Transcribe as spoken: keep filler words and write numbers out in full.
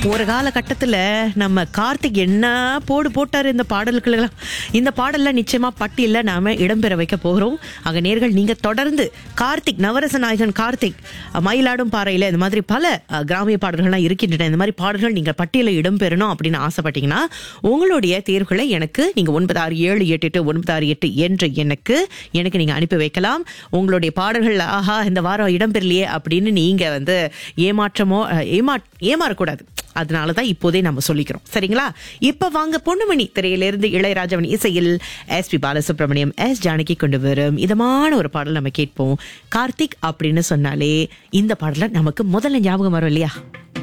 ஒரு காலகட்டத்துல நம்ம கார்த்திக் என்ன போடு போட்டாரு இந்த பாடல்களெல்லாம். இந்த பாடல்ல நிச்சயமா பட்டியல்ல நாம இடம்பெற வைக்க போகிறோம். ஆக நேர்கள் நீங்க தொடர்ந்து கார்த்திக், நவரச நாயகன் கார்த்திக், மயிலாடும் பாறையில இந்த மாதிரி பல அஹ், கிராமிய பாடல்கள்லாம் இருக்கின்றன. இந்த மாதிரி பாடல்கள் நீங்க பட்டியல இடம்பெறணும் அப்படின்னு ஆசைப்பட்டீங்கன்னா உங்களுடைய தேர்வுகளை எனக்கு நீங்க ஒன்பது ஆறு ஏழு எட்டு எட்டு ஒன்பது ஆறு எட்டு என்ற எண்ணுக்கு எனக்கு நீங்க அனுப்பி வைக்கலாம். உங்களுடைய பாடல்கள் ஆஹா இந்த வாரம் இடம்பெறலையே அப்படின்னு நீங்க வந்து ஏமாற்றமோ அஹ், ஏமா ஏமாறக்கூடாது. அதனாலதான் இப்போதே நம்ம சொல்லிக்கிறோம், சரிங்களா? இப்ப வாங்க பொன்னுமணி திரையிலிருந்து இளையராஜாவின் இசையில் S B Balasubramaniam, S Janaki கொண்டு வரும் இதமான ஒரு பாடல் நம்ம கேட்போம். கார்த்திக் அப்படின்னு சொன்னாலே இந்த பாடல நமக்கு முதல்ல ஞாபகம் வரும் இல்லையா?